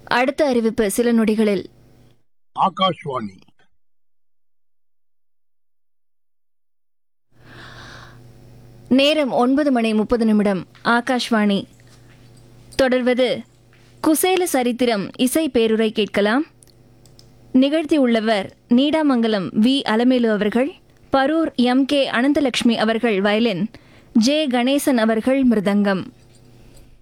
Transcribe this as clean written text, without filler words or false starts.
அடுத்த அறிவிப்பு சில நொடிகளில். ஆகாஷ்வாணி. நேரம் 9:30 ஆகாஷ்வாணி. தொடர்வது குசேல சரித்திரம் இசை பேருரை கேட்கலாம். நிகழ்த்தியுள்ளவர் நீடாமங்கலம் வி அலமேலு அவர்கள், பரூர் எம் கே அனந்தலட்சுமி அவர்கள் வயலின், ஜே கணேசன் அவர்கள் மிருதங்கம்.